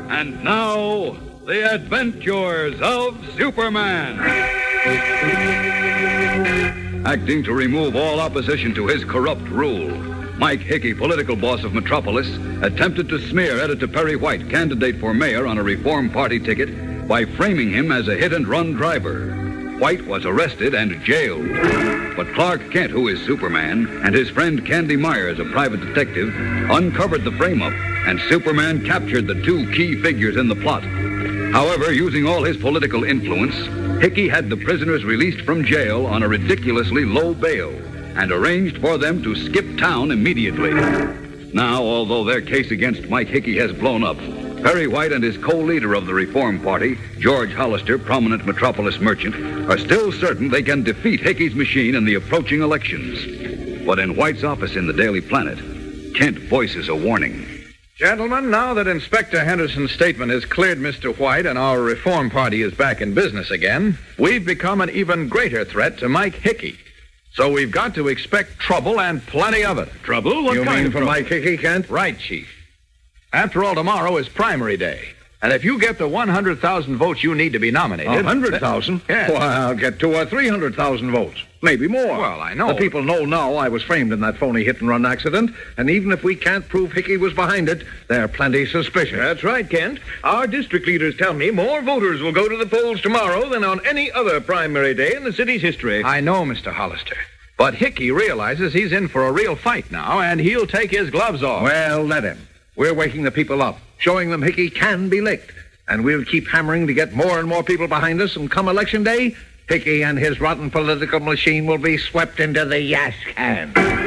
And now, the adventures of Superman. Acting to remove all opposition to his corrupt rule, Mike Hickey, political boss of Metropolis, attempted to smear Editor Perry White, candidate for mayor on a Reform Party ticket, by framing him as a hit-and-run driver. White was arrested and jailed. But Clark Kent, who is Superman, and his friend Candy Myers, a private detective, uncovered the frame-up, and Superman captured the two key figures in the plot. However, using all his political influence, Hickey had the prisoners released from jail on a ridiculously low bail and arranged for them to skip town immediately. Now, although their case against Mike Hickey has blown up, Perry White and his co-leader of the Reform Party, George Hollister, prominent Metropolis merchant, are still certain they can defeat Hickey's machine in the approaching elections. But in White's office in the Daily Planet, Kent voices a warning. Gentlemen, now that Inspector Henderson's statement has cleared Mr. White and our Reform Party is back in business again, we've become an even greater threat to Mike Hickey. So we've got to expect trouble and plenty of it. Trouble? What you kind mean of for trouble? Mike Hickey, Kent? Right, Chief. After all, tomorrow is primary day. And if you get the 100,000 votes you need to be nominated... 100,000? Yes. Well, I'll get 200,000 or 300,000 votes. Maybe more. Well, I know. The people know now I was framed in that phony hit-and-run accident, and even if we can't prove Hickey was behind it, they're plenty suspicious. That's right, Kent. Our district leaders tell me more voters will go to the polls tomorrow than on any other primary day in the city's history. I know, Mr. Hollister. But Hickey realizes he's in for a real fight now, and he'll take his gloves off. Well, let him. We're waking the people up, showing them Hickey can be licked. And we'll keep hammering to get more and more people behind us, and come election day, Hickey and his rotten political machine will be swept into the yash can.